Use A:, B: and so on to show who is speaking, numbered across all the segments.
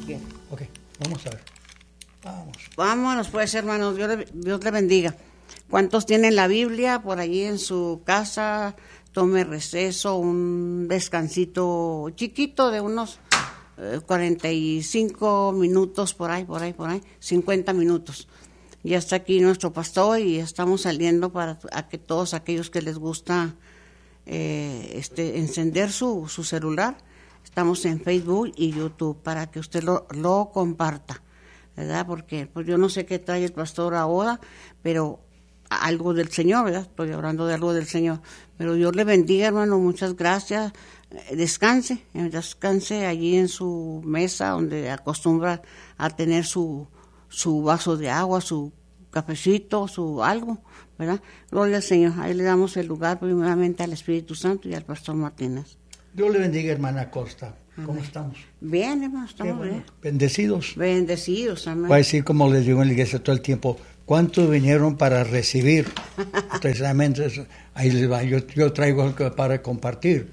A: quiera.
B: Ok, vamos a ver. Vamos.
A: Vámonos pues, hermanos, Dios le bendiga. ¿Cuántos tienen la Biblia por allí en su casa? Tome receso, un descansito chiquito de unos 45 minutos, por ahí, 50 minutos. Ya está aquí nuestro pastor y estamos saliendo para que todos aquellos que les gusta encender su celular, estamos en Facebook y YouTube para que usted lo comparta, ¿verdad? Porque pues yo no sé qué trae el pastor ahora, pero algo del Señor, ¿verdad? Estoy hablando de algo del Señor. Pero Dios le bendiga, hermano, muchas gracias. Descanse allí en su mesa donde acostumbra a tener su vaso de agua, su cafecito, su algo, ¿verdad? Gloria al Señor. Ahí le damos el lugar primeramente al Espíritu Santo y al pastor Martínez.
B: Dios le bendiga, hermana Costa. ¿Cómo
A: Amén.
B: Estamos?
A: Bien, hermano, estamos
B: bueno.
A: bien.
B: Bendecidos.
A: Bendecidos, amén.
B: Voy a decir como les digo en la iglesia todo el tiempo, ¿cuántos vinieron para recibir? Precisamente ahí les va. Yo traigo algo para compartir.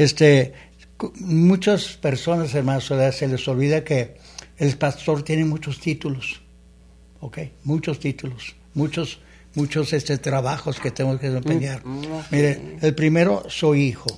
B: Muchas personas, hermanos, se les olvida que el pastor tiene muchos títulos, ¿ok? Muchos títulos, muchos trabajos que tengo que desempeñar. Mire, el primero, soy hijo,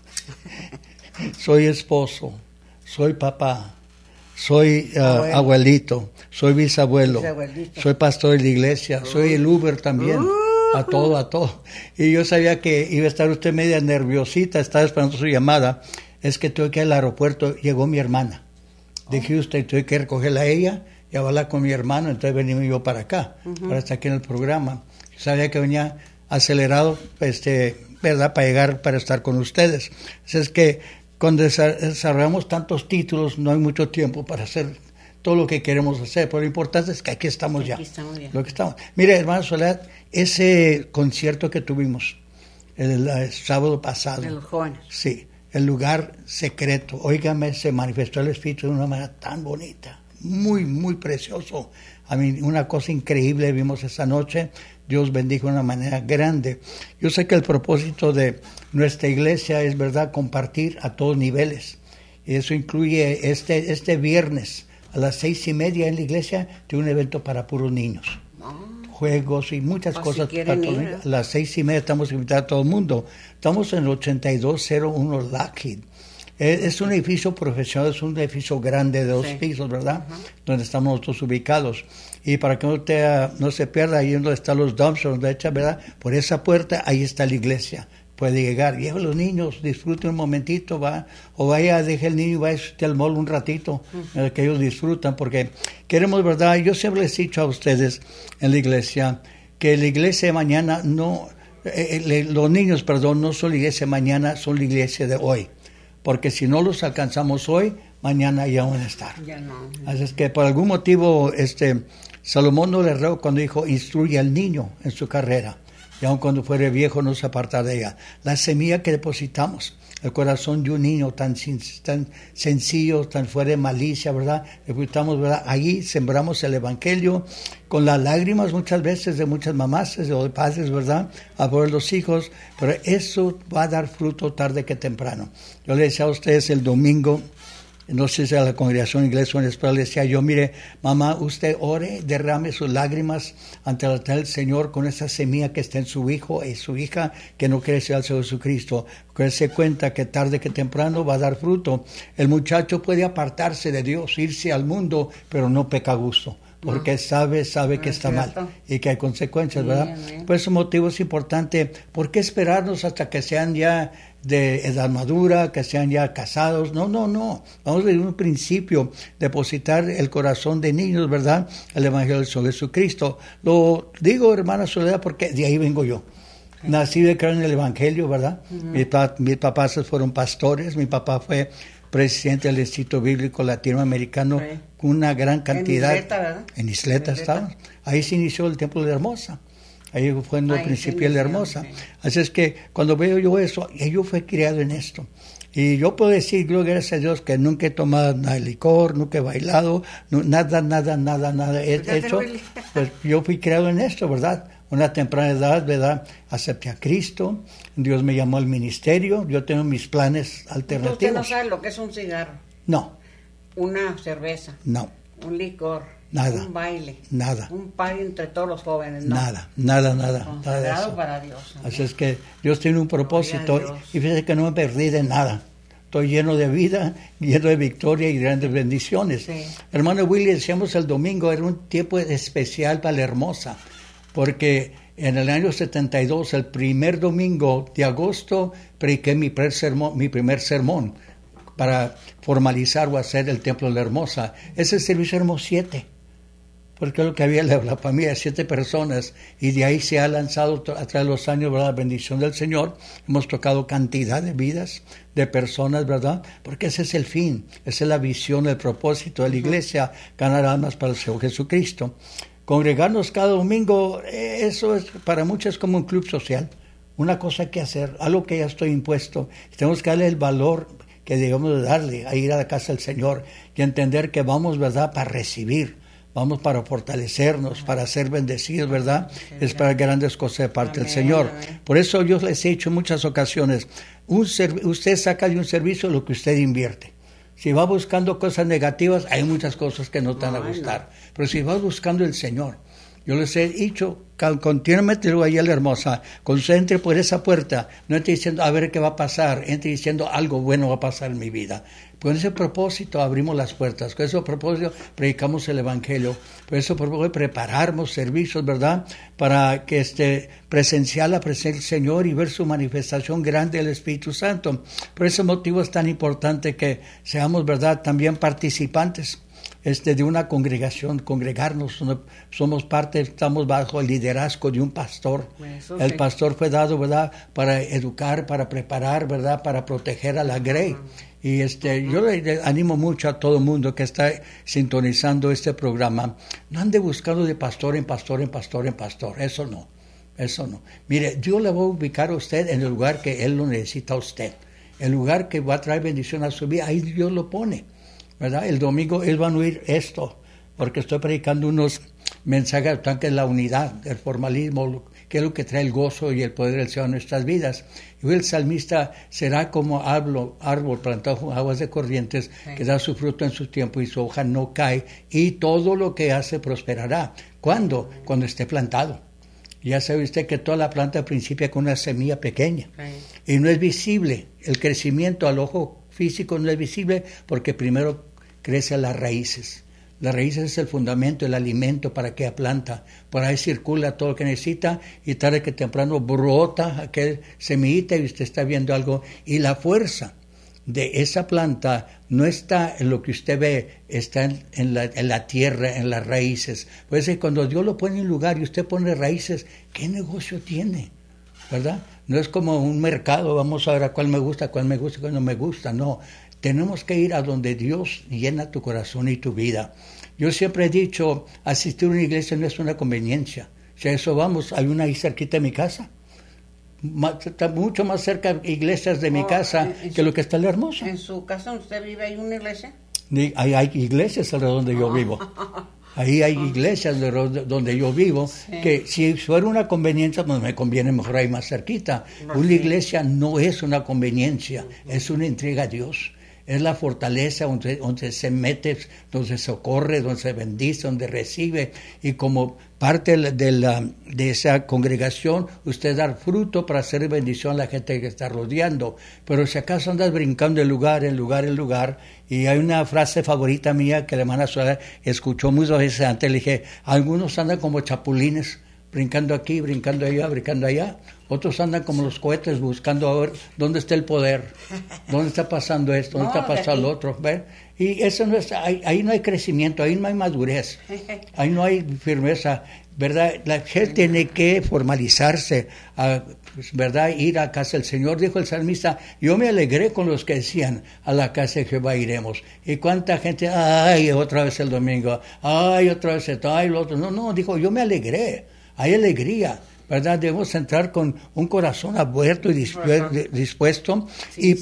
B: soy esposo, soy papá, soy abuelito, soy bisabuelo, soy pastor de la iglesia, soy el Uber también, a todo. Y yo sabía que iba a estar usted media nerviosita, estaba esperando su llamada. Es que tuve que ir al aeropuerto, llegó mi hermana de Houston, tuve que recogerla a ella y hablarla con mi hermano, entonces venía yo para acá, para estar aquí en el programa. Sabía que venía acelerado, ¿verdad?, para llegar, para estar con ustedes. Así es que cuando desarrollamos tantos títulos, no hay mucho tiempo para hacer todo lo que queremos hacer, pero lo importante es que aquí estamos ya. Lo que estamos. Mire, hermano Soledad, ese concierto que tuvimos el sábado pasado.
A: De los jóvenes.
B: Sí. El lugar secreto, óigame, se manifestó el Espíritu de una manera tan bonita, muy, muy precioso. A mí, una cosa increíble vimos esta noche. Dios bendijo de una manera grande. Yo sé que el propósito de nuestra iglesia es, verdad, compartir a todos niveles. Y eso incluye este viernes a las 6:30 en la iglesia, tiene un evento para puros niños. Juegos y muchas cosas.
A: Si para todos.
B: A las 6:30 estamos invitados a todo el mundo. Estamos en el 8201 Lockheed. Es un edificio profesional, es un edificio grande de 2 pisos, ¿verdad? Donde estamos nosotros ubicados. Y para que no se pierda, ahí donde están los dumpsters, donde echa, ¿verdad? Por esa puerta, ahí está la iglesia. Puede llegar, lleva a los niños, disfruten un momentito, va, o vaya, deje el niño y vaya al mall un ratito, que ellos disfrutan, porque queremos, ¿verdad? Yo siempre les he dicho a ustedes en la iglesia, que la iglesia de mañana los niños, no son la iglesia de mañana, son la iglesia de hoy, porque si no los alcanzamos hoy, mañana ya van a estar.
A: Ya no.
B: Así es que por algún motivo, Salomón no le erró cuando dijo, instruye al niño en su carrera. Y aun cuando fuere viejo no se aparta de ella. La semilla que depositamos, el corazón de un niño tan sencillo, tan fuera de malicia, ¿verdad? Depositamos, ¿verdad? Ahí sembramos el evangelio con las lágrimas muchas veces de muchas mamás o de padres, ¿verdad? A por los hijos, pero eso va a dar fruto tarde que temprano. Yo le decía a ustedes el domingo, no sé si a la congregación inglesa o en español, le decía yo, mire, mamá, usted ore, derrame sus lágrimas ante el altar del Señor con esa semilla que está en su hijo y su hija que no quiere ser al Señor Jesucristo. Que él se cuenta que tarde que temprano va a dar fruto. El muchacho puede apartarse de Dios, irse al mundo, pero no peca a gusto. Porque sabe que está mal y que hay consecuencias, ¿verdad? Por ese motivo es importante. ¿Por qué esperarnos hasta que sean ya de edad madura, que sean ya casados? No. Vamos desde un principio depositar el corazón de niños, ¿verdad? El Evangelio del Señor Jesucristo. Lo digo, hermana Soledad, porque de ahí vengo yo. Nací de creer en el Evangelio, ¿verdad? Mis papás fueron pastores, mi papá fue presidente del Instituto Bíblico Latinoamericano, con una gran cantidad. En Isleta, ¿verdad? En Isleta estábamos. Ahí se inició el Templo de la Hermosa. Ahí fue en el principio de la Hermosa. Sí. Así es que cuando veo yo eso, yo fui criado en esto. Y yo puedo decir, gracias a Dios, que nunca he tomado nada de licor, nunca he bailado, nada he hecho. Pues yo fui criado en esto, ¿verdad? Una temprana edad, ¿verdad? Acepté a Cristo, Dios me llamó al ministerio, yo tengo mis planes alternativos.
A: ¿Usted no sabe lo que es un cigarro?
B: No.
A: una cerveza.
B: No.
A: Un licor.
B: Nada.
A: Un baile.
B: Nada.
A: Un party entre todos los jóvenes. No.
B: Nada de
A: Consagrado
B: eso.
A: para Dios. Amén.
B: Así es que Dios tiene un propósito
A: Gloria a Dios.
B: y fíjese que no me perdí de nada. Estoy lleno de vida, lleno de victoria y grandes bendiciones.
A: Sí.
B: Hermano Willy, decíamos el domingo, era un tiempo especial para la Hermosa, porque en el año 72, el primer domingo de agosto, prediqué mi primer sermón para formalizar o hacer el Templo de la Hermosa. Ese servicio éramos 7. Porque es lo que había la familia, 7 personas, y de ahí se ha lanzado a través de los años, ¿verdad?, la bendición del Señor. Hemos tocado cantidad de vidas, de personas, ¿verdad? Porque ese es el fin, esa es la visión, el propósito de la iglesia, ganar almas para el Señor Jesucristo. Congregarnos cada domingo, eso es para muchos como un club social, una cosa que hacer, algo que ya estoy impuesto. Tenemos que darle el valor que debemos de darle a ir a la casa del Señor y entender que vamos, ¿verdad?, para recibir. Vamos para fortalecernos, para ser bendecidos, ¿verdad? Es para grandes cosas de parte del Señor. Por eso yo les he dicho en muchas ocasiones, usted saca de un servicio lo que usted invierte. Si va buscando cosas negativas, hay muchas cosas que no te van a gustar. Pero si vas buscando el Señor, yo les he dicho continuamente, ahí a la Hermosa, cuando usted entre por esa puerta, no entre diciendo a ver qué va a pasar, entre diciendo algo bueno va a pasar en mi vida. Con ese propósito abrimos las puertas, con ese propósito predicamos el Evangelio, por eso preparamos servicios, ¿verdad?, para que presenciar la presencia del Señor y ver su manifestación grande del Espíritu Santo. Por ese motivo es tan importante que seamos, ¿verdad?, también participantes de una congregación, congregarnos, somos parte, estamos bajo el liderazgo de un pastor.
A: Eso
B: El
A: sí.
B: pastor fue dado, ¿verdad?, para educar, para preparar, ¿verdad?, para proteger a la grey. Y yo le animo mucho a todo el mundo que está sintonizando este programa, no ande buscando de pastor en pastor, en pastor, en pastor, eso no. Mire, Dios le va a ubicar a usted en el lugar que Él lo necesita a usted, el lugar que va a traer bendición a su vida, ahí Dios lo pone, ¿verdad? El domingo Él va a oír esto, porque estoy predicando unos mensajes que es la unidad, el formalismo, que es lo que trae el gozo y el poder del Señor en nuestras vidas. Y el salmista será como árbol plantado con aguas de corrientes, que da su fruto en su tiempo y su hoja no cae, y todo lo que hace prosperará. ¿Cuándo? Cuando esté plantado. Ya sabe usted que toda la planta principia con una semilla pequeña, y no es visible. El crecimiento al ojo físico no es visible porque primero crecen las raíces. Las raíces es el fundamento, el alimento para aquella planta. Por ahí circula todo lo que necesita y tarde que temprano brota aquel semillita y usted está viendo algo. Y la fuerza de esa planta no está en lo que usted ve, está en la tierra, en las raíces. Por eso cuando Dios lo pone en lugar y usted pone raíces, ¿qué negocio tiene? ¿Verdad? No es como un mercado, vamos a ver a cuál me gusta, cuál no me gusta, no. Tenemos que ir a donde Dios llena tu corazón y tu vida. Yo siempre he dicho, asistir a una iglesia no es una conveniencia. Si a eso vamos, hay una ahí cerquita de mi casa. Está mucho más cerca iglesias de mi casa que lo que está en la Hermosa.
A: ¿En su casa donde usted vive hay una iglesia?
B: Hay iglesias alrededor donde yo vivo. Ahí hay iglesias donde yo vivo, que si fuera una conveniencia, pues me conviene mejor ahí más cerquita. Una iglesia no es una conveniencia, es una entrega a Dios. Es la fortaleza donde se mete, donde se socorre, donde se bendice, donde recibe. Y como parte de esa congregación, usted dar fruto para hacer bendición a la gente que está rodeando. Pero si acaso andas brincando de lugar en lugar, y hay una frase favorita mía que la hermana Suárez escuchó muchas veces antes, le dije, algunos andan como chapulines, brincando aquí, brincando allá. Otros andan como los cohetes buscando a ver dónde está el poder, dónde está pasando esto, dónde está pasando lo otro. ¿Ver? Y eso no es, ahí no hay crecimiento, ahí no hay madurez, ahí no hay firmeza, ¿verdad? La gente tiene que formalizarse, ¿verdad? Ir a casa del Señor. Dijo el salmista, yo me alegré con los que decían, a la casa de Jehová iremos. Y cuánta gente, ay, otra vez el domingo, ay, otra vez esto, ay, lo otro. No, dijo, yo me alegré, hay alegría, ¿verdad? Debemos entrar con un corazón abierto y dispuesto, y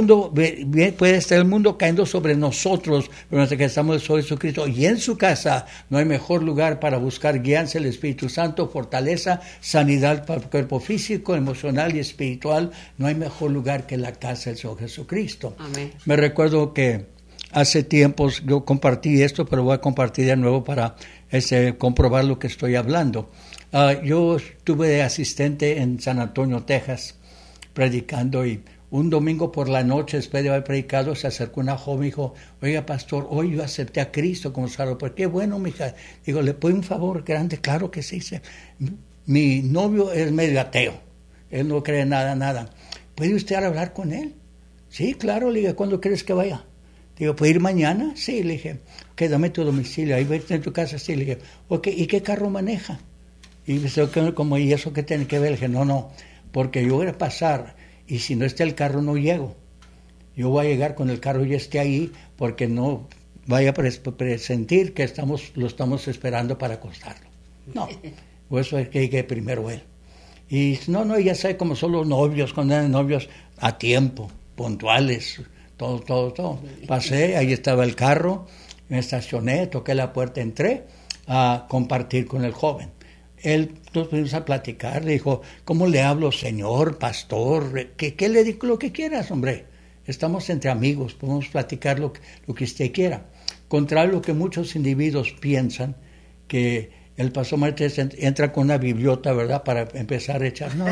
B: puede estar el mundo cayendo sobre nosotros, pero hasta que estamos sobre Jesucristo. Y en su casa no hay mejor lugar para buscar guianza el Espíritu Santo, fortaleza, sanidad para el cuerpo físico, emocional y espiritual. No hay mejor lugar que la casa del Señor Jesucristo.
A: Amén.
B: Me recuerdo que hace tiempos yo compartí esto, pero voy a compartir de nuevo para comprobar lo que estoy hablando. Yo estuve de asistente en San Antonio, Texas, predicando, y un domingo por la noche, después de haber predicado, se acercó una joven y dijo: oiga, pastor, hoy yo acepté a Cristo como Salvador. Qué bueno, mija. Digo, ¿le puedo un favor grande? Claro que sí. Mi novio es medio ateo, él no cree nada. ¿Puede usted hablar con él? Sí, claro. Le dije: ¿cuándo crees que vaya? Digo, ¿puede ir mañana? Sí. Le dije: ok, dame tu domicilio, ahí vete en tu casa. Sí. Le dije: ok, ¿y qué carro maneja? Y me dice: como, ¿y eso qué tiene que ver? Le dije: no, porque yo voy a pasar, y si no está el carro no llego. Yo voy a llegar con el carro y esté ahí, porque no vaya a presentir que lo estamos esperando para acostarlo. No, por eso es que llegue primero él. Y no, ya sabe cómo son los novios, cuando eran novios a tiempo, puntuales, todo. Pasé, ahí estaba el carro, me estacioné, toqué la puerta, entré a compartir con el joven. Él, nos fuimos a platicar, le dijo: ¿cómo le hablo, señor, pastor? ¿Qué le digo? Lo que quieras, hombre. Estamos entre amigos, podemos platicar lo que usted quiera. Contrario a lo que muchos individuos piensan, que el pastor Martínez entra con una bibliota, ¿verdad?, para empezar a echar. No.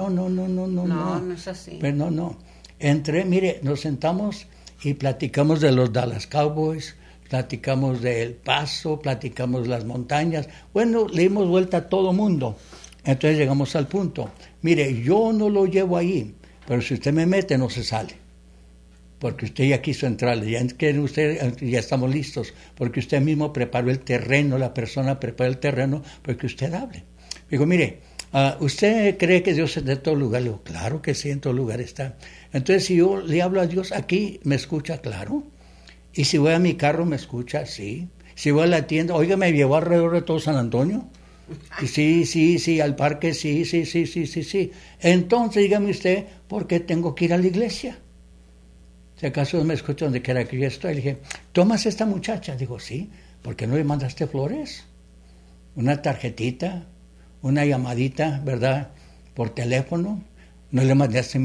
A: No es así.
B: Pero no. Entré, mire, nos sentamos y platicamos de los Dallas Cowboys, platicamos del Paso, platicamos de las montañas. Bueno, le dimos vuelta a todo mundo. Entonces llegamos al punto: mire, yo no lo llevo ahí, pero si usted me mete no se sale, porque usted ya quiso entrar, ya estamos listos, porque usted mismo preparó el terreno, la persona preparó el terreno para que usted hable. Digo: mire, ¿usted cree que Dios está en todo lugar? Le digo: claro que sí, en todo lugar está. Entonces, si yo le hablo a Dios aquí, ¿me escucha? Claro. Y si voy a mi carro, ¿me escucha? Sí. Si voy a la tienda, oiga, ¿me llevó alrededor de todo San Antonio? Sí, al parque, sí. Entonces, dígame usted, ¿por qué tengo que ir a la iglesia? Si acaso me escucha donde quiera que yo estoy. Le dije: ¿tomas esta muchacha? Digo: sí. ¿Por qué no le mandaste flores? Una tarjetita, una llamadita, ¿verdad?, por teléfono. No le mandaste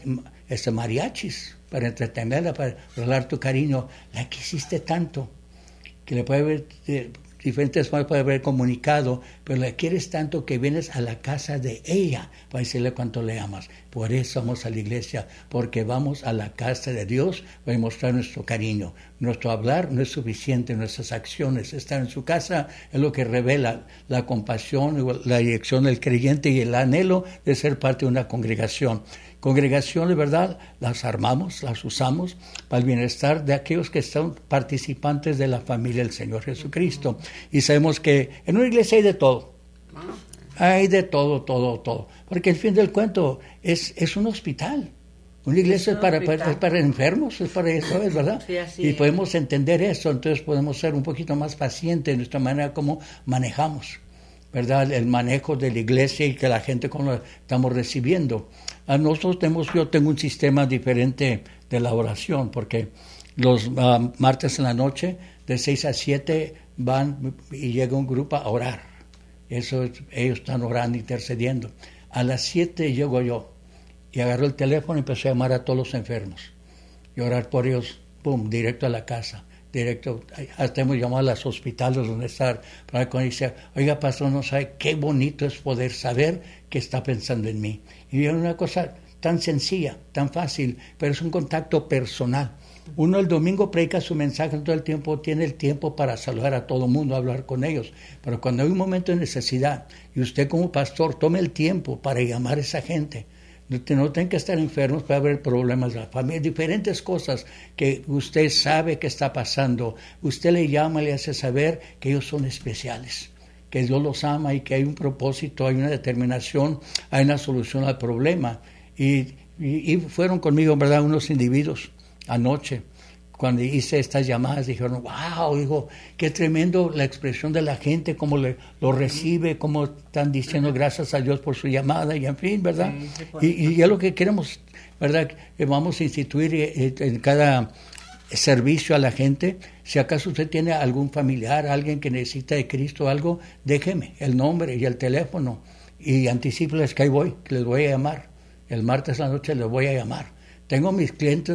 B: mariachis para entretenerla, para regalar tu cariño. La quisiste tanto que le puede haber diferentes formas, puede haber comunicado, pero la quieres tanto que vienes a la casa de ella para decirle cuánto le amas. Por eso vamos a la iglesia, porque vamos a la casa de Dios para mostrar nuestro cariño. Nuestro hablar no es suficiente, nuestras acciones. Estar en su casa es lo que revela la compasión, la dirección del creyente y el anhelo de ser parte de una congregación. Congregaciones, ¿verdad?, las armamos, las usamos para el bienestar de aquellos que son participantes de la familia del Señor Jesucristo. Y sabemos que en una iglesia hay de todo. Hay de todo. Porque el fin del cuento es un hospital. Una iglesia es para enfermos, es para eso, ¿es verdad? Sí, y podemos entender eso, entonces podemos ser un poquito más pacientes en nuestra manera como manejamos, ¿verdad?, el manejo de la iglesia y que la gente como lo estamos recibiendo. Yo tengo un sistema diferente de la oración, porque los martes en la noche, de 6 a 7, van y llega un grupo a orar. Ellos están orando, intercediendo. A las 7 llego yo, y agarro el teléfono y empecé a llamar a todos los enfermos. Y orar por ellos, directo a la casa. Hasta hemos llamado a los hospitales donde estar, para que dice: oiga, pastor, no sabe qué bonito es poder saber que está pensando en mí. Y es una cosa tan sencilla, tan fácil, pero es un contacto personal. Uno el domingo predica su mensaje todo el tiempo, tiene el tiempo para saludar a todo el mundo, hablar con ellos, pero cuando hay un momento de necesidad y usted como pastor tome el tiempo para llamar a esa gente, no tienen que estar enfermos, puede haber problemas de la familia, diferentes cosas que usted sabe que está pasando. Usted le llama, le hace saber que ellos son especiales, que Dios los ama y que hay un propósito, hay una determinación, hay una solución al problema. Y fueron conmigo, ¿verdad?, unos individuos anoche. Cuando hice estas llamadas, dijeron: wow, digo, qué tremendo la expresión de la gente, cómo lo recibe, cómo están diciendo gracias a Dios por su llamada, y en fin, ¿verdad? Y es lo que queremos, ¿verdad? Vamos a instituir en cada servicio a la gente. Si acaso usted tiene algún familiar, alguien que necesita de Cristo algo, déjeme el nombre y el teléfono, y anticípeles que ahí voy, que les voy a llamar. El martes a la noche les voy a llamar. Tengo mis clientes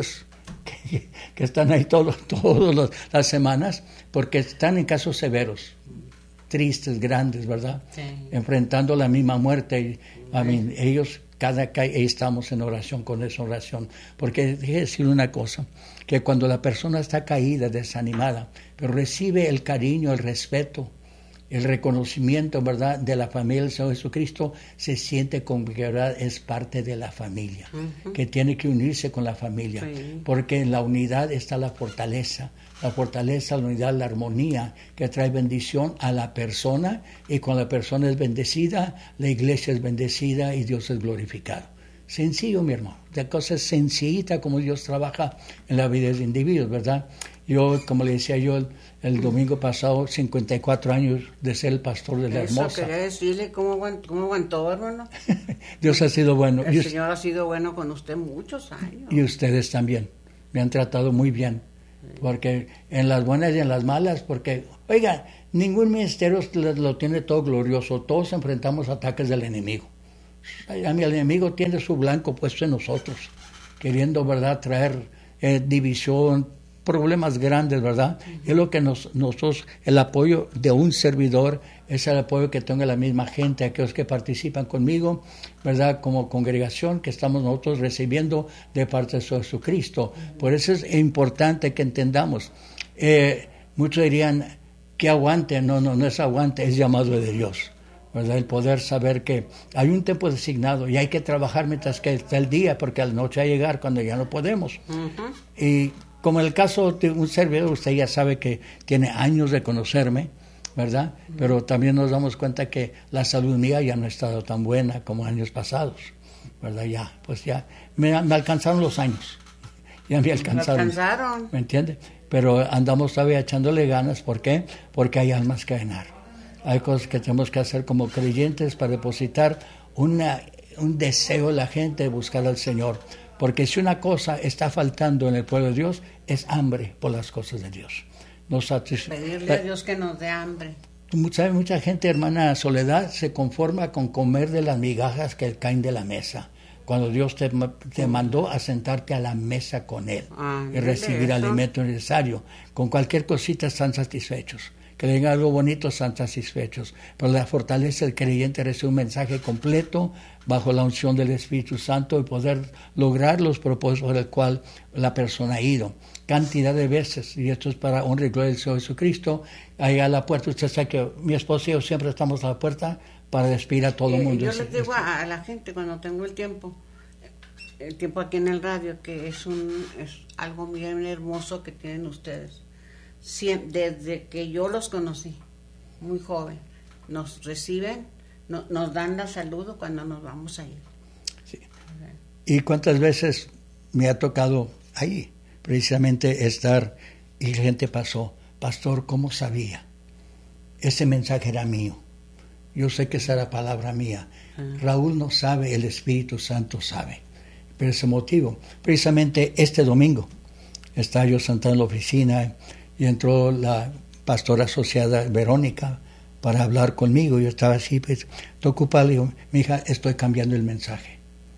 B: que están ahí todas las semanas, porque están en casos severos, tristes, grandes, ¿verdad? Sí. Enfrentando la misma muerte. Ellos, ahí estamos en oración con esa oración. Porque déjeme decir una cosa, que cuando la persona está caída, desanimada, pero recibe el cariño, el respeto, el reconocimiento, ¿verdad?, de la familia del Señor Jesucristo, se siente como que, ¿verdad?, es parte de la familia, que tiene que unirse con la familia, porque en la unidad está la fortaleza, la unidad, la armonía, que trae bendición a la persona, y cuando la persona es bendecida, la iglesia es bendecida y Dios es glorificado. Sencillo, mi hermano, de cosas sencillitas como Dios trabaja en la vida de los individuos, ¿verdad? Yo, como le decía yo, el domingo pasado, 54 años de ser el pastor de la Hermosa.
A: Eso quería decirle, ¿cómo aguantó, hermano?
B: Dios ha sido bueno.
A: El Señor ha sido bueno con usted muchos años.
B: Y ustedes también. Me han tratado muy bien. Porque en las buenas y en las malas, porque, oiga, ningún ministerio lo tiene todo glorioso. Todos enfrentamos ataques del enemigo. El enemigo tiene su blanco puesto en nosotros, queriendo, ¿verdad?, traer división, problemas grandes, ¿verdad? Es lo que nosotros, el apoyo de un servidor, es el apoyo que tenga la misma gente, aquellos que participan conmigo, ¿verdad? Como congregación que estamos nosotros recibiendo de parte de Jesucristo. Por eso es importante que entendamos. Muchos dirían que aguante, no es aguante, es llamado de Dios, ¿verdad? El poder saber que hay un tiempo designado y hay que trabajar mientras que está el día, porque a la noche va a llegar cuando ya no podemos. Y como en el caso de un servidor, usted ya sabe que tiene años de conocerme, ¿verdad? Pero también nos damos cuenta que la salud mía ya no ha estado tan buena como años pasados, ¿verdad? Ya me alcanzaron los años. Ya me alcanzaron. ¿Me entiende? Pero andamos todavía echándole ganas. ¿Por qué? Porque hay almas que ganar. Hay cosas que tenemos que hacer como creyentes para depositar un deseo de la gente de buscar al Señor. Porque si una cosa está faltando en el pueblo de Dios, es hambre por las cosas de Dios.
A: Pedirle a Dios que nos dé hambre.
B: Mucha gente, hermana Soledad, se conforma con comer de las migajas que caen de la mesa, cuando Dios te mandó a sentarte a la mesa con Él y recibir alimento necesario. Con cualquier cosita están satisfechos. Que le digan algo bonito, están satisfechos. Pero la fortaleza del creyente recibe un mensaje completo bajo la unción del Espíritu Santo y poder lograr los propósitos por el cual la persona ha ido. Cantidad de veces, y esto es para honra y gloria del Señor Jesucristo, ahí a la puerta, usted sabe que mi esposo y yo siempre estamos a la puerta para despedir a todo el mundo.
A: Yo les digo a la gente cuando tengo el tiempo aquí en el radio, que es algo bien hermoso que tienen ustedes. Desde que yo los conocí, muy joven, nos reciben, nos dan la saludo cuando nos vamos a ir.
B: Sí. ¿Y cuántas veces me ha tocado ahí, precisamente estar, y la gente pasó, pastor, ¿cómo sabía? Ese mensaje era mío. Yo sé que esa era palabra mía. Raúl no sabe, el Espíritu Santo sabe. Pero ese motivo, precisamente este domingo, estaba yo sentado en la oficina y entró la pastora asociada Verónica para hablar conmigo. Yo estaba así, pues, estoy ocupado. Le digo, mi hija, estoy cambiando el mensaje.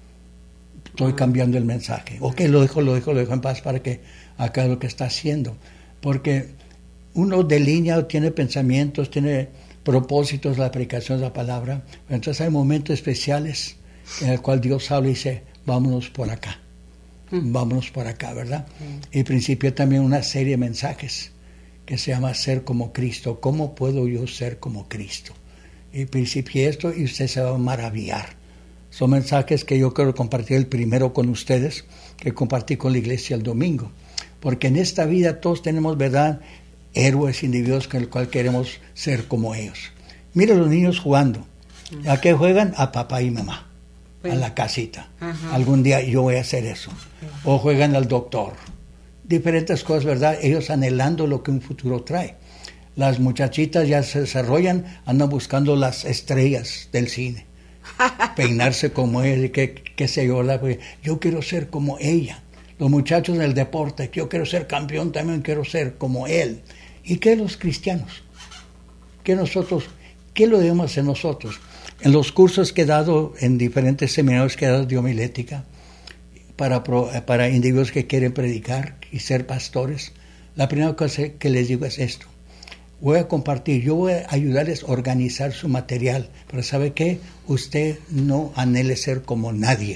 B: Ok, lo dejo en paz para que haga lo que está haciendo. Porque uno delinea, tiene pensamientos, tiene propósitos, la aplicación de la palabra. Entonces hay momentos especiales en el cual Dios habla y dice, vámonos por acá, ¿verdad? Y principié también una serie de mensajes que se llama Ser como Cristo. ¿Cómo puedo yo ser como Cristo? Y principié esto y usted se va a maravillar. Son mensajes que yo quiero compartir el primero con ustedes, que compartí con la iglesia el domingo. Porque en esta vida todos tenemos, ¿verdad?, héroes individuos con el cual queremos ser como ellos. Mira los niños jugando. ¿A qué juegan? A papá y mamá. A la casita. Algún día yo voy a hacer eso. O juegan al doctor. Diferentes cosas, ¿verdad? Ellos anhelando lo que un futuro trae. Las muchachitas ya se desarrollan, andan buscando las estrellas del cine. Peinarse como ella, qué sé yo. Yo quiero ser como ella. Los muchachos del deporte, yo quiero ser campeón, también quiero ser como él. ¿Y qué los cristianos? ¿Qué lo debemos hacer nosotros? En los cursos que he dado, en diferentes seminarios que he dado de homilética, para individuos que quieren predicar y ser pastores, la primera cosa que les digo es esto. Voy a compartir, yo voy a ayudarles a organizar su material, pero ¿sabe qué? Usted no anhele ser como nadie.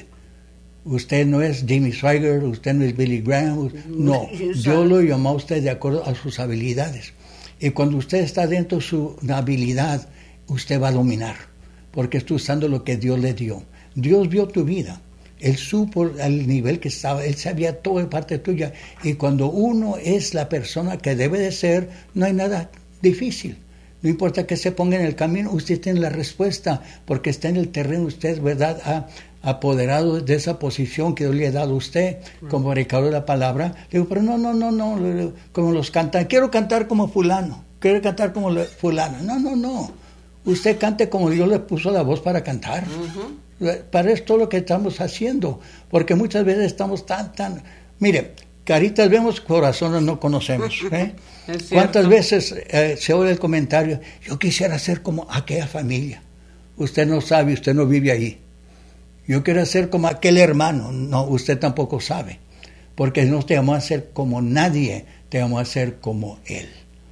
B: Usted no es Jimmy Swaggart, usted no es Billy Graham, no. Yo lo llamo a usted de acuerdo a sus habilidades. Y cuando usted está dentro de su habilidad, usted va a dominar, porque está usando lo que Dios le dio. Dios vio tu vida. Él supo al nivel que estaba, Él sabía todo de parte tuya. Y cuando uno es la persona que debe de ser, no hay nada difícil. No importa que se ponga en el camino, usted tiene la respuesta, porque está en el terreno, usted, ¿verdad?, ha apoderado de esa posición que Dios le ha dado a usted, como recado de la palabra. Le digo, pero no, como los cantan, quiero cantar como fulano, quiero cantar como fulano. No. Usted cante como Dios le puso la voz para cantar. Para esto lo que estamos haciendo, porque muchas veces estamos tan... Mire, caritas vemos, corazones no conocemos. ¿Cuántas veces se oye el comentario, yo quisiera ser como aquella familia? Usted no sabe, usted no vive ahí. Yo quiero ser como aquel hermano. No, usted tampoco sabe, porque no te llamó a ser como nadie, te llamó a ser como Él.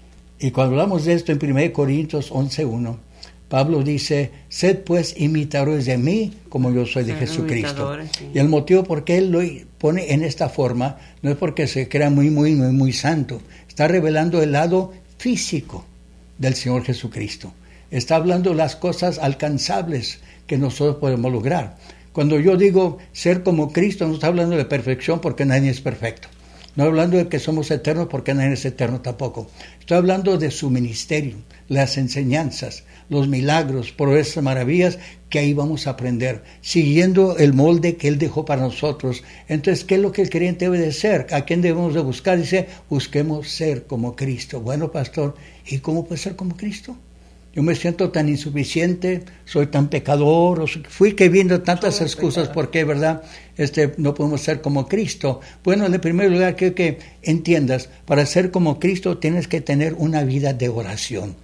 B: Y cuando hablamos de esto en 1 Corintios 11:1, Pablo dice, sed pues imitadores de mí como yo soy de Jesucristo. Sí. Y el motivo por qué él lo pone en esta forma no es porque se crea muy santo. Está revelando el lado físico del Señor Jesucristo. Está hablando de las cosas alcanzables que nosotros podemos lograr. Cuando yo digo ser como Cristo, no está hablando de perfección porque nadie es perfecto. No hablando de que somos eternos porque nadie es eterno tampoco. Estoy hablando de su ministerio, las enseñanzas, los milagros, proezas, maravillas que ahí vamos a aprender, siguiendo el molde que Él dejó para nosotros. Entonces, ¿qué es lo que el creyente debe de ser? ¿A quién debemos de buscar? Dice, busquemos ser como Cristo. Bueno, pastor, ¿y cómo puede ser como Cristo? Yo me siento tan insuficiente, soy tan pecador, fui que viendo tantas excusas porque, ¿verdad? No podemos ser como Cristo. Bueno, en primer lugar, quiero que entiendas, para ser como Cristo tienes que tener una vida de oración.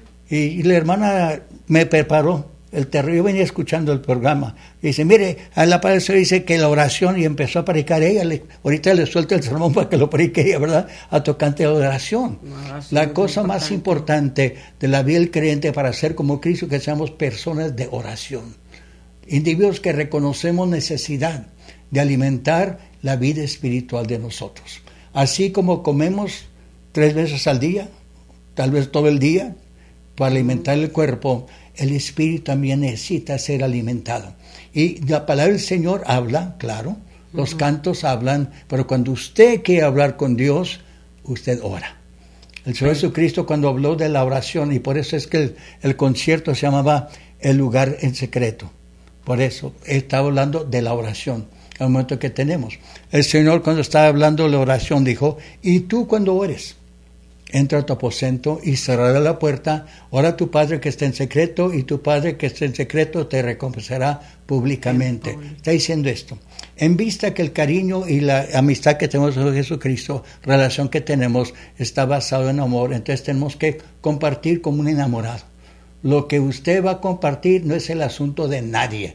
B: Y la hermana me preparó el terreno. Yo venía escuchando el programa. Dice, mire, a la palabra dice que la oración, y empezó a predicar ella. Ahorita le suelto el sermón para que lo predique ella, ¿verdad? A tocante de la oración. La cosa más importante de la vida del creyente para ser como Cristo, que seamos personas de oración. Individuos que reconocemos necesidad de alimentar la vida espiritual de nosotros. Así como comemos 3 veces al día, tal vez todo el día, para alimentar el cuerpo, el espíritu también necesita ser alimentado. Y la palabra del Señor habla, claro, los cantos hablan, pero cuando usted quiere hablar con Dios, usted ora. El Señor Jesucristo cuando habló de la oración, y por eso es que el concierto se llamaba El lugar en secreto. Por eso estaba hablando de la oración, al momento que tenemos. El Señor cuando estaba hablando de la oración dijo, y tú cuando ores, entra a tu aposento y cerrará la puerta, ora a tu Padre que está en secreto, y tu Padre que está en secreto te recompensará públicamente. Está diciendo esto. En vista que el cariño y la amistad que tenemos con Jesucristo, relación que tenemos, está basado en amor, entonces tenemos que compartir como un enamorado. Lo que usted va a compartir no es el asunto de nadie.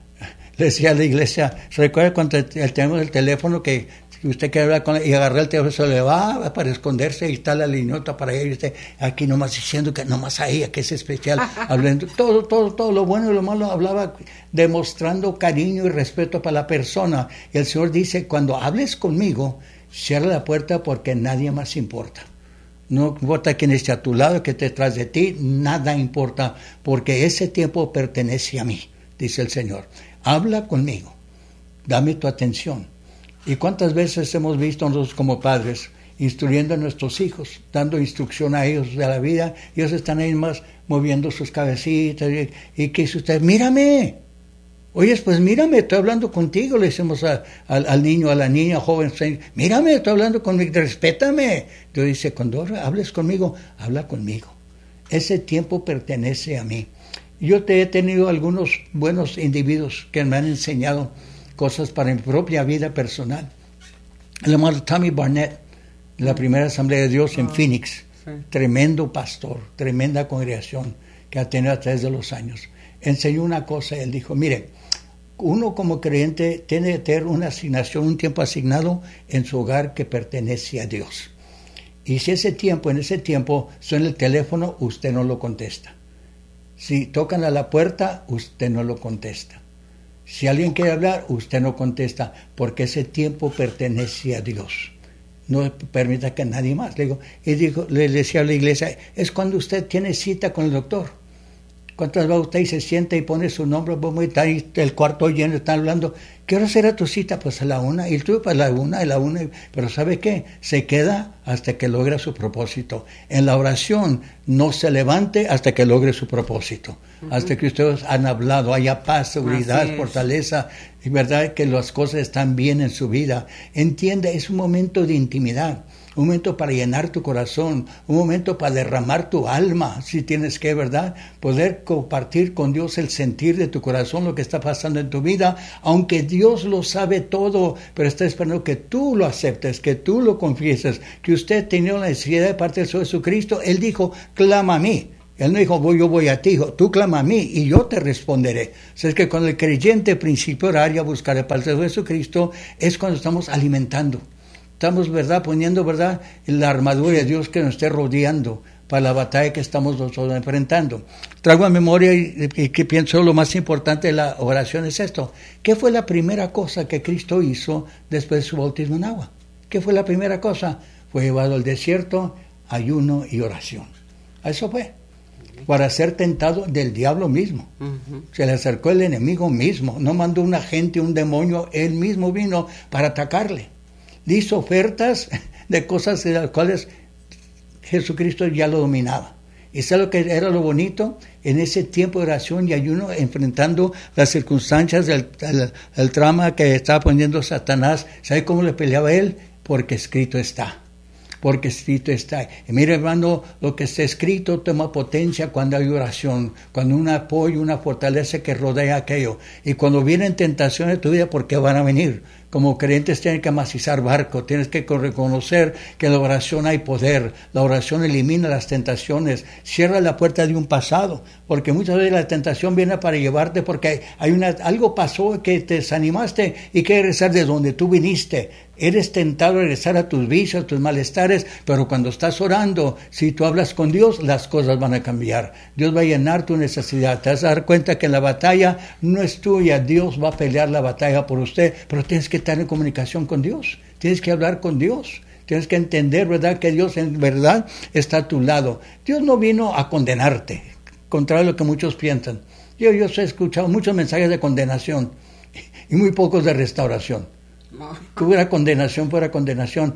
B: Le decía a la iglesia, ¿se recuerda cuando tenemos el teléfono que usted quiere hablar con él y agarrar el teléfono, se le va para esconderse y está la liñota para ella y usted aquí nomás diciendo que nomás a ella, que es especial, hablando todo lo bueno y lo malo, hablaba demostrando cariño y respeto para la persona. Y el Señor dice, cuando hables conmigo, cierra la puerta porque nadie más importa. No importa quién esté a tu lado, que esté detrás de ti, nada importa, porque ese tiempo pertenece a mí, dice el Señor. Habla conmigo, dame tu atención. ¿Y cuántas veces hemos visto nosotros como padres instruyendo a nuestros hijos, dando instrucción a ellos de la vida? Ellos están ahí más moviendo sus cabecitas. ¿Y qué dice usted? ¡Mírame! Oye, pues mírame, estoy hablando contigo, le decimos al niño, a la niña, joven, mírame, estoy hablando conmigo, respétame. Dios dice, cuando hables conmigo, habla conmigo. Ese tiempo pertenece a mí. Yo he tenido algunos buenos individuos que me han enseñado cosas para mi propia vida personal. El hermano Tommy Barnett, de la primera Asamblea de Dios en Phoenix, tremendo pastor, tremenda congregación que ha tenido a través de los años. Enseñó una cosa, él dijo, mire, uno como creyente tiene que tener una asignación, un tiempo asignado en su hogar que pertenece a Dios. Y si en ese tiempo suena el teléfono, usted no lo contesta. Si tocan a la puerta, usted no lo contesta. Si alguien quiere hablar, usted no contesta, porque ese tiempo pertenece a Dios. No permita que nadie más. Le decía a la iglesia, es cuando usted tiene cita con el doctor. ¿Cuántas veces usted se sienta y pone su nombre? Está ahí el cuarto lleno, están hablando. ¿Qué hora será tu cita? Pues a la 1. Y tú, pues a la 1. Pero ¿sabe qué? Se queda hasta que logra su propósito. En la oración, no se levante hasta que logre su propósito. Hasta que ustedes han hablado, haya paz, seguridad, fortaleza. Es verdad que las cosas están bien en su vida. Entienda, es un momento de intimidad. Un momento para llenar tu corazón, un momento para derramar tu alma, si tienes que, ¿verdad? Poder compartir con Dios el sentir de tu corazón, lo que está pasando en tu vida, aunque Dios lo sabe todo, pero está esperando que tú lo aceptes, que tú lo confieses, que usted tenía la necesidad de parte del Señor Jesucristo. Él dijo, clama a mí. Él no dijo, yo voy a ti, dijo, tú clama a mí y yo te responderé. O sea, es que cuando el creyente principio orar y a buscar el parte de Jesucristo, es cuando estamos alimentando. Estamos, ¿verdad?, poniendo, ¿verdad?, la armadura de Dios que nos esté rodeando para la batalla que estamos nosotros enfrentando. Traigo a memoria y que pienso lo más importante de la oración es esto. ¿Qué fue la primera cosa que Cristo hizo después de su bautismo en agua? ¿Qué fue la primera cosa? Fue llevado al desierto, ayuno y oración. Eso fue. Para ser tentado del diablo mismo. Se le acercó el enemigo mismo. No mandó un agente, un demonio. Él mismo vino para atacarle. Le hizo ofertas de cosas de las cuales Jesucristo ya lo dominaba. ¿Y sabe lo que era lo bonito? En ese tiempo de oración y ayuno, enfrentando las circunstancias del trama que estaba poniendo Satanás, ¿sabe cómo le peleaba él? Porque escrito está. Porque escrito está. Y mire, hermano, lo que está escrito toma potencia cuando hay oración, cuando un apoyo, una fortaleza que rodea aquello. Y cuando vienen tentaciones de tu vida, ¿por qué van a venir? Como creyentes tienes que amacizar barco, tienes que reconocer que en la oración hay poder, la oración elimina las tentaciones, cierra la puerta de un pasado, porque muchas veces la tentación viene para llevarte porque algo pasó que te desanimaste y que regresar de donde tú viniste. Eres tentado a regresar a tus vicios, a tus malestares, pero cuando estás orando, si tú hablas con Dios, las cosas van a cambiar. Dios va a llenar tu necesidad. Te vas a dar cuenta que la batalla no es tuya, Dios va a pelear la batalla por usted, pero tienes que estar en comunicación con Dios, tienes que hablar con Dios, tienes que entender, ¿verdad?, que Dios en verdad está a tu lado. Dios no vino a condenarte, contrario a lo que muchos piensan. Yo he escuchado muchos mensajes de condenación y muy pocos de restauración. Que hubiera condenación, fuera condenación.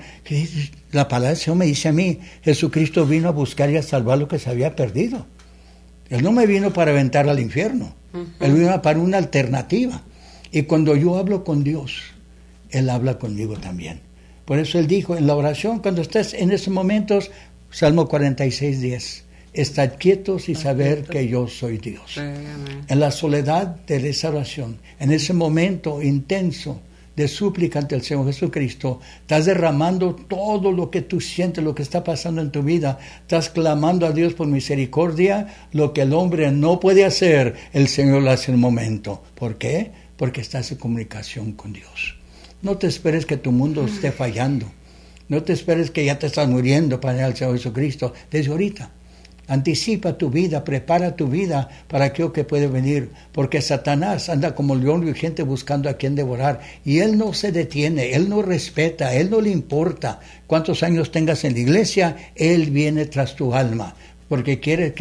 B: La palabra del Señor me dice a mí, Jesucristo vino a buscar y a salvar lo que se había perdido. Él no me vino para aventar al infierno, Él vino para una alternativa. Y cuando yo hablo con Dios, Él habla conmigo también. Por eso Él dijo en la oración, cuando estés en esos momentos, Salmo 46:10, estad quietos y saber que yo soy Dios. En la soledad de esa oración, en ese momento intenso de súplica ante el Señor Jesucristo, estás derramando todo lo que tú sientes, lo que está pasando en tu vida, estás clamando a Dios por misericordia, lo que el hombre no puede hacer, el Señor lo hace en un momento. ¿Por qué? Porque estás en comunicación con Dios. No te esperes que tu mundo esté fallando, no te esperes que ya te estás muriendo para ir al Señor Jesucristo, desde ahorita. Anticipa tu vida, prepara tu vida para aquello que puede venir, porque Satanás anda como león rugiente buscando a quien devorar, y él no se detiene, él no respeta, él no le importa cuántos años tengas en la iglesia, él viene tras tu alma, porque quiere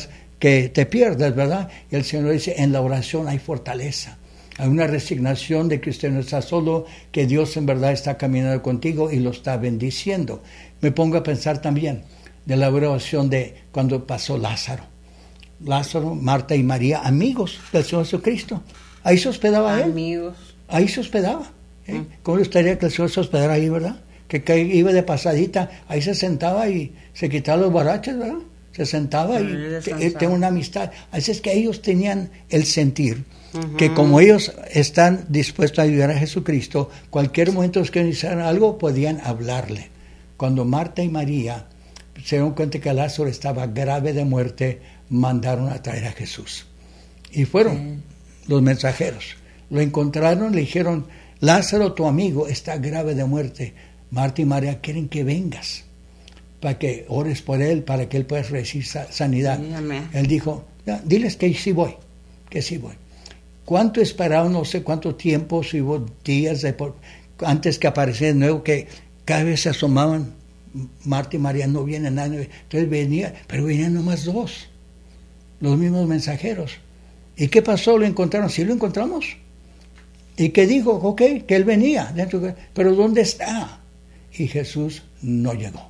B: que te pierdas, ¿verdad? Y el Señor dice, en la oración hay fortaleza, hay una resignación de que usted no está solo, que Dios en verdad está caminando contigo y lo está bendiciendo. Me pongo a pensar también de la oración de cuando pasó Lázaro. Lázaro, Marta y María, amigos del Señor Jesucristo. Ahí se hospedaba él.
C: Amigos.
B: Ahí se hospedaba. ¿Cómo le gustaría que el Señor se hospedara ahí, verdad? Que iba de pasadita, ahí se sentaba y se quitaba los baraches, ¿verdad? Se sentaba y tenía una amistad. Así es que ellos tenían el sentir que como ellos están dispuestos a ayudar a Jesucristo, cualquier momento que necesitaran algo, podían hablarle. Cuando Marta y María se dieron cuenta que Lázaro estaba grave de muerte, mandaron a traer a Jesús. Y fueron los mensajeros. Lo encontraron, le dijeron, Lázaro, tu amigo, está grave de muerte. Marta y María quieren que vengas para que ores por él, para que él pueda recibir sanidad.
A: Sí, amén.
B: Él dijo, diles que sí voy, que sí voy. ¿Cuánto esperaron? No sé cuánto tiempo, si hubo días antes que apareciera de nuevo, que cada vez se asomaban, Marta y María, no viene nadie. Entonces venía, pero venían nomás dos, los mismos mensajeros. ¿Y qué pasó? ¿Lo encontraron? Sí, lo encontramos. ¿Y qué dijo? Ok, que él venía, pero ¿dónde está? Y Jesús no llegó.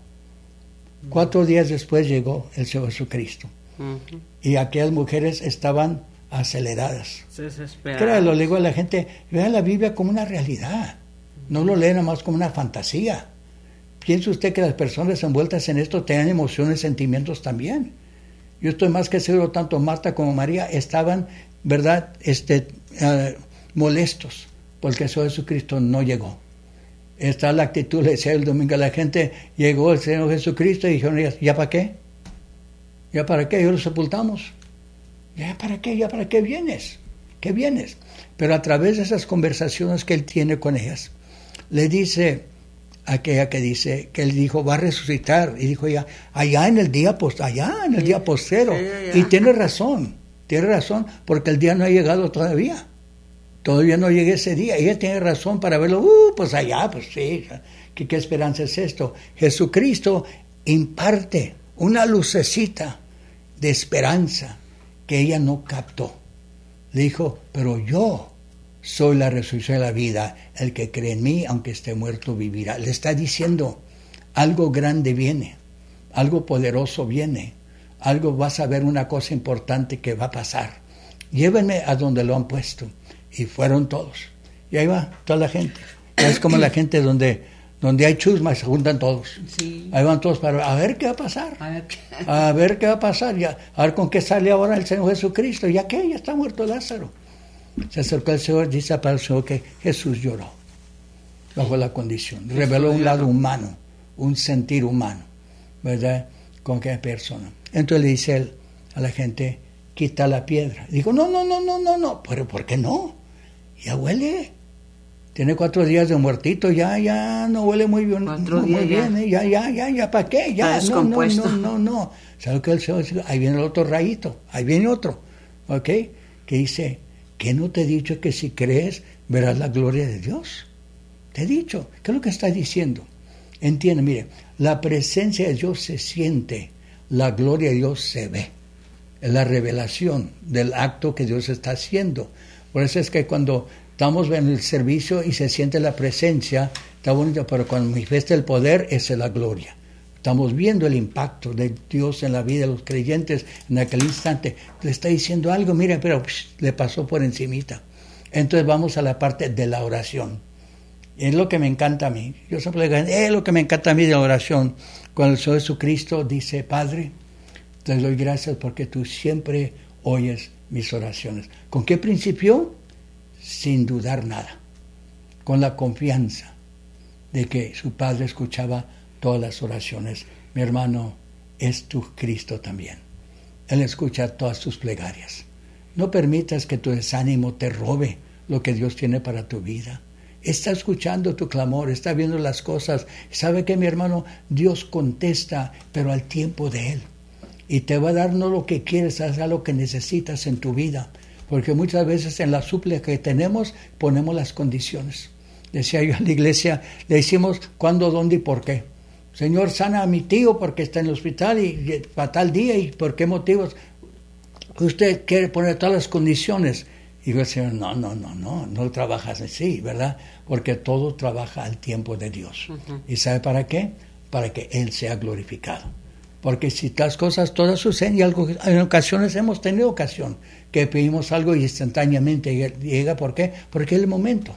B: 4 días después llegó el Señor Jesucristo. Uh-huh. Y aquellas mujeres estaban aceleradas. Claro, lo digo a la gente, vean la Biblia como una realidad. No lo leen nada más como una fantasía. ¿Piensa usted que las personas envueltas en esto tengan emociones, sentimientos también? Yo estoy más que seguro, tanto Marta como María estaban, ¿verdad?, molestos porque el Señor Jesucristo no llegó. Está la actitud, le decía el domingo a la gente, llegó el Señor Jesucristo y dijeron, ¿ya para qué? ¿Ya para qué? ¿Ya lo sepultamos? ¿Ya para qué? ¿Ya para qué vienes? ¿Qué vienes? Pero a través de esas conversaciones que él tiene con ellas, le dice aquella que dice, que él dijo, va a resucitar, y dijo ya, allá en el día postero, y tiene razón, porque el día no ha llegado todavía no llegué ese día, ella tiene razón para verlo, pues allá, pues sí, ¿qué esperanza es esto? Jesucristo imparte una lucecita de esperanza que ella no captó. Le dijo, pero yo soy la resurrección de la vida, el que cree en mí, aunque esté muerto, vivirá. Le está diciendo, algo grande viene, algo poderoso viene, vas a ver una cosa importante que va a pasar. Llévenme a donde lo han puesto. Y fueron todos. Y ahí va toda la gente. Es como la gente donde hay chusma y se juntan todos. Sí. Ahí van todos para a ver qué va a pasar. A ver qué va a pasar. Ya, a ver con qué sale ahora el Señor Jesucristo. Ya está muerto Lázaro. Se acercó al Señor, dice para el Señor que Jesús lloró bajo la condición. Reveló un lado humano, un sentir humano, ¿verdad? Con cada persona. Entonces le dice él a la gente, quita la piedra. Dijo, no. ¿Pero por qué no? Ya huele. Tiene 4 días de muertito, ya no huele muy bien. Ya, ¿para qué? Ya, no. ¿Sabe qué? El Señor dice, ahí viene el otro rayito, ahí viene otro, ¿ok? Que dice, ¿qué no te he dicho que si crees verás la gloria de Dios? Te he dicho, ¿qué es lo que está diciendo? Entiende, mire, la presencia de Dios se siente, la gloria de Dios se ve. Es la revelación del acto que Dios está haciendo. Por eso es que cuando estamos en el servicio y se siente la presencia, está bonito, pero cuando manifiesta el poder, esa es la gloria. Estamos viendo el impacto de Dios en la vida de los creyentes en aquel instante. Le está diciendo algo, miren, pero le pasó por encimita. Entonces vamos a la parte de la oración. Es lo que me encanta a mí. Yo siempre le digo, es lo que me encanta a mí de la oración. Cuando el Señor Jesucristo dice, Padre, te doy gracias porque tú siempre oyes mis oraciones. ¿Con qué principio? Sin dudar nada. Con la confianza de que su Padre escuchaba todas las oraciones. Mi hermano, es tu Cristo también. Él escucha todas tus plegarias. No permitas que tu desánimo te robe lo que Dios tiene para tu vida. Está escuchando tu clamor, está viendo las cosas. ¿Sabe qué, mi hermano? Dios contesta, pero al tiempo de Él. Y te va a dar no lo que quieres, haz lo que necesitas en tu vida. Porque muchas veces en la súplica que tenemos, ponemos las condiciones. Decía yo a la iglesia, le decimos cuándo, dónde y por qué. Señor, sana a mi tío porque está en el hospital y para tal día y por qué motivos. Usted quiere poner todas las condiciones. Y yo, Señor, no trabajas así, ¿verdad? Porque todo trabaja al tiempo de Dios. Uh-huh. ¿Y sabe para qué? Para que Él sea glorificado. Porque si las cosas todas suceden, y en ocasiones hemos tenido ocasión que pedimos algo y instantáneamente llega. ¿Por qué? Porque es el momento.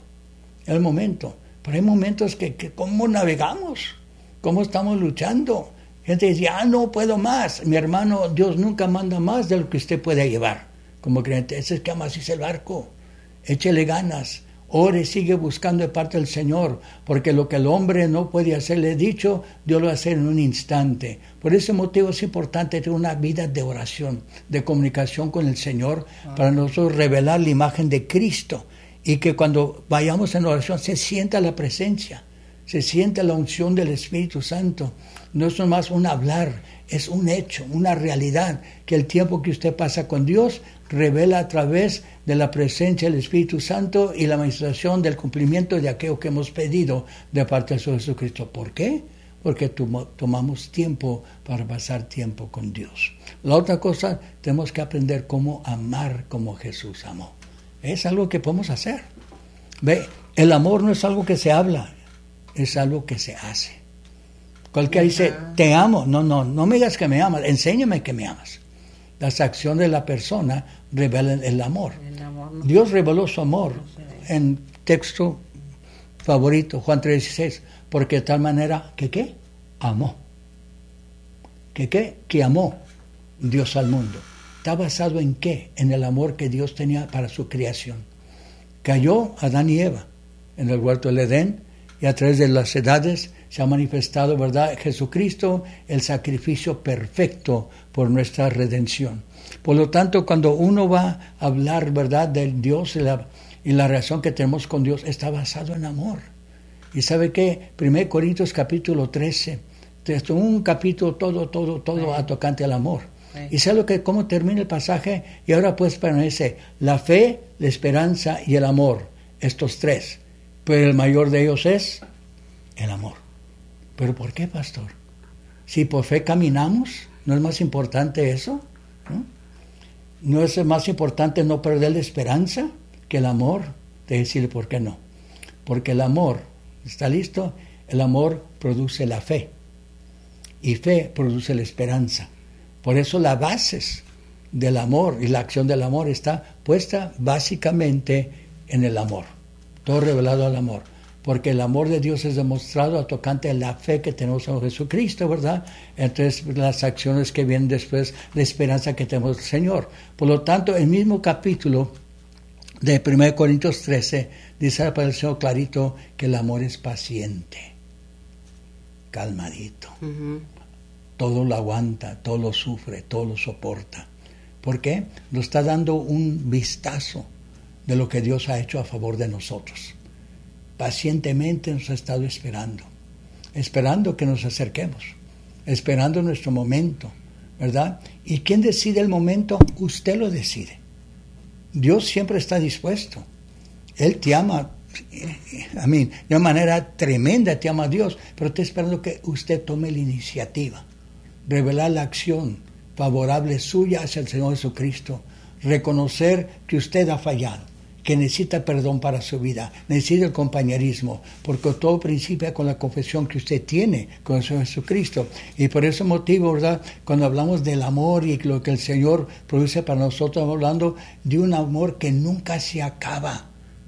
B: Pero hay momentos que ¿cómo navegamos? ¿Cómo estamos luchando? Gente dice, no puedo más. Mi hermano, Dios nunca manda más de lo que usted pueda llevar. Como creyente, ese es que más hice el barco. Échele ganas. Ore, sigue buscando de parte del Señor, porque lo que el hombre no puede hacer, le he dicho, Dios lo va a hacer en un instante. Por ese motivo es importante tener una vida de oración, de comunicación con el Señor, para nosotros revelar la imagen de Cristo. y que cuando vayamos en oración se sienta la presencia, se sienta la unción del Espíritu Santo. No es nomás un hablar, es un hecho, una realidad, que el tiempo que usted pasa con Dios revela a través de la presencia del Espíritu Santo y la manifestación del cumplimiento de aquello que hemos pedido de parte de Jesucristo. ¿Por qué? Porque tomamos tiempo para pasar tiempo con Dios. La otra cosa, tenemos que aprender cómo amar como Jesús amó. Es algo que podemos hacer. Ve, el amor no es algo que se habla, es algo que se hace. Cualquiera dice, te amo. No me digas que me amas, enséñame que me amas. Las acciones de la persona revelan el amor.
A: No.
B: Dios reveló su amor en texto favorito, Juan 3:16, porque de tal manera que ¿qué? Amó. Que amó Dios al mundo. ¿Está basado en qué? En el amor que Dios tenía para su creación. Cayó Adán y Eva en el huerto del Edén, y a través de las edades se ha manifestado, ¿verdad?, Jesucristo, el sacrificio perfecto por nuestra redención. Por lo tanto, cuando uno va a hablar, ¿verdad?, del Dios y la relación que tenemos con Dios, está basado en amor. Y ¿sabe qué? 1 Corintios capítulo 13, un capítulo todo a tocante al amor. Y ¿sabe cómo termina el pasaje? Y ahora pues permanece la fe, la esperanza y el amor, estos tres. Pero el mayor de ellos es el amor. ¿Pero por qué, pastor? Si por fe caminamos, ¿no es más importante eso? ¿No es más importante no perder la esperanza que el amor? De decirle por qué no. Porque el amor, ¿está listo? El amor produce la fe. Y fe produce la esperanza. Por eso las bases del amor y la acción del amor está puesta básicamente en el amor. Todo revelado al amor. Porque el amor de Dios es demostrado a tocante a la fe que tenemos en Jesucristo, ¿verdad? Entonces, las acciones que vienen después, la esperanza que tenemos del Señor. Por lo tanto, el mismo capítulo de 1 Corintios 13 dice para el Señor clarito que el amor es paciente, calmadito. Todo lo aguanta, todo lo sufre, todo lo soporta. ¿Por qué? Nos está dando un vistazo de lo que Dios ha hecho a favor de nosotros. Pacientemente nos ha estado esperando que nos acerquemos, esperando nuestro momento, ¿verdad? ¿Y quién decide el momento? Usted lo decide. Dios siempre está dispuesto. Él te ama, de una manera tremenda te ama a Dios, pero está esperando que usted tome la iniciativa, revelar la acción favorable suya hacia el Señor Jesucristo, reconocer que usted ha fallado, que necesita perdón para su vida, necesita el compañerismo, porque todo principia con la confesión que usted tiene con el Señor Jesucristo. Y por ese motivo, ¿verdad?, cuando hablamos del amor y lo que el Señor produce para nosotros, estamos hablando de un amor que nunca se acaba.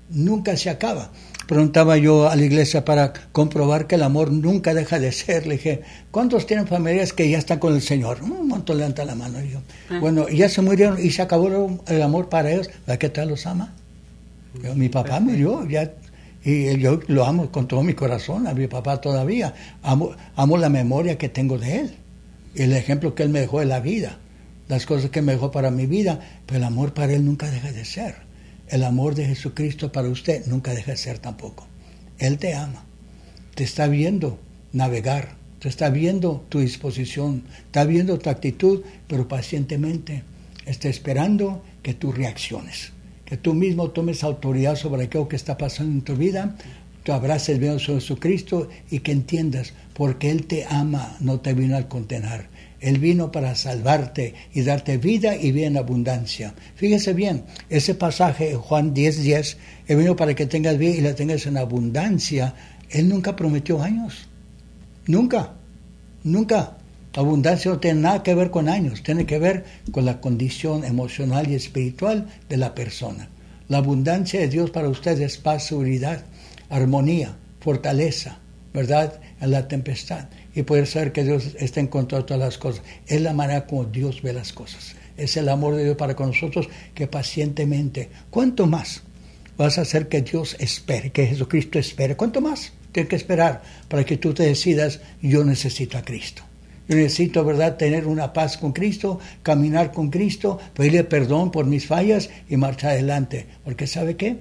B: Preguntaba yo a la iglesia para comprobar que el amor nunca deja de ser. Le dije, ¿cuántos tienen familias que ya están con el Señor? Un montón levanta la mano. Y yo, bueno, ya se murieron y se acabó el amor para ellos. ¿A qué tal los ama? Mi papá murió ya, y yo lo amo con todo mi corazón, a mi papá todavía. Amo la memoria que tengo de él, el ejemplo que él me dejó de la vida, las cosas que me dejó para mi vida, pero el amor para él nunca deja de ser. El amor de Jesucristo para usted nunca deja de ser tampoco. Él te ama, te está viendo navegar, te está viendo tu disposición, está viendo tu actitud, pero pacientemente está esperando que tú reacciones, que tú mismo tomes autoridad sobre aquello que está pasando en tu vida, tú abraces bien a Jesucristo y que entiendas, porque Él te ama, no te vino a condenar. Él vino para salvarte y darte vida y vida en abundancia. Fíjese bien, ese pasaje, Juan 10:10, Él vino para que tengas vida y la tengas en abundancia. Él nunca prometió años. Nunca. Abundancia no tiene nada que ver con años, tiene que ver con la condición emocional y espiritual de la persona. La abundancia de Dios para ustedes es paz, seguridad, armonía, fortaleza, ¿verdad?, en la tempestad. Y poder saber que Dios está en control de todas las cosas. Es la manera como Dios ve las cosas. Es el amor de Dios para con nosotros, que pacientemente, ¿cuánto más vas a hacer que Dios espere, que Jesucristo espere? ¿Cuánto más tienes que esperar para que tú te decidas, yo necesito a Cristo? Yo necesito, ¿verdad?, tener una paz con Cristo, caminar con Cristo, pedirle perdón por mis fallas y marchar adelante. Porque ¿sabe qué?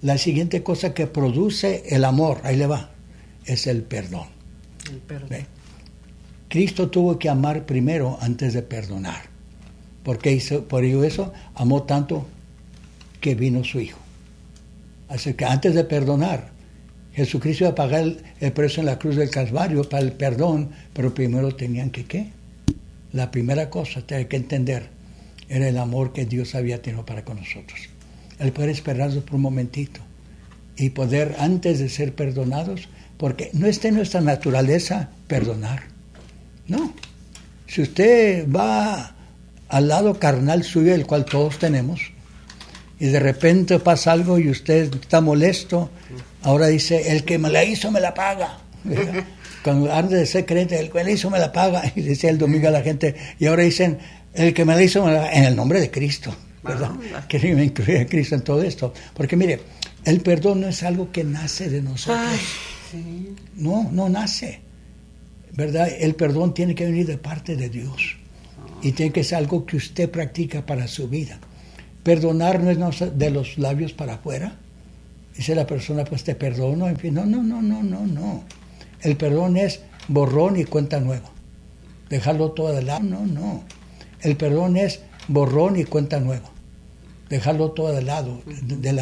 B: La siguiente cosa que produce el amor, ahí le va, es el perdón.
C: El perdón.
B: ¿Ve? Cristo tuvo que amar primero antes de perdonar. Porque por ello eso amó tanto que vino su Hijo. Así que antes de perdonar, Jesucristo iba a pagar el precio en la cruz del Calvario para el perdón, pero primero tenían que ¿qué? La primera cosa que hay que entender era el amor que Dios había tenido para con nosotros. El poder esperarnos por un momentito y poder, antes de ser perdonados, porque no está en nuestra naturaleza perdonar. No. Si usted va al lado carnal suyo, el cual todos tenemos, y de repente pasa algo y usted está molesto, ahora dice, el que me la hizo me la paga. Cuando antes de ser creyente, el que me la hizo me la paga, y decía el domingo a la gente, y ahora dicen, el que me la hizo me la paga, en el nombre de Cristo, ¿verdad? Que me incluye a Cristo en todo esto. Porque mire, el perdón no es algo que nace de nosotros.
A: Ay, sí.
B: No nace, ¿verdad? El perdón tiene que venir de parte de Dios. Y tiene que ser algo que usted practica para su vida. Perdonar no es de los labios para afuera. Dice la persona, pues te perdono. En fin, no. El perdón es borrón y cuenta nueva. Dejarlo todo de lado. No. El perdón es borrón y cuenta nueva. Dejarlo todo de lado, de la